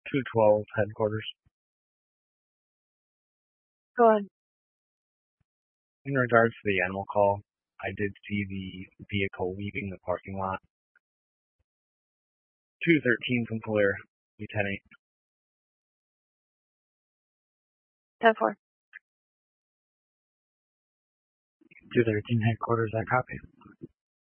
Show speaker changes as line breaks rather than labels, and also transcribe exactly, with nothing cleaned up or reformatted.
two twelve headquarters.
Go ahead.
In regards to the animal call, I did see the vehicle leaving the parking lot. two thirteen from clear, Lieutenant.
ten four.
two thirteen headquarters, I copy.